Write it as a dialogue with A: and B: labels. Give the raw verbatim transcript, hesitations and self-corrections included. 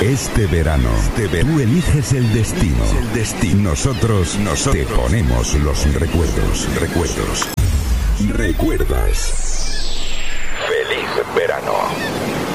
A: Este verano, este ver- tú eliges el destino. El destino. Nosotros, nosotros te ponemos los recuerdos, recuerdos. ¿Recuerdas? Feliz verano.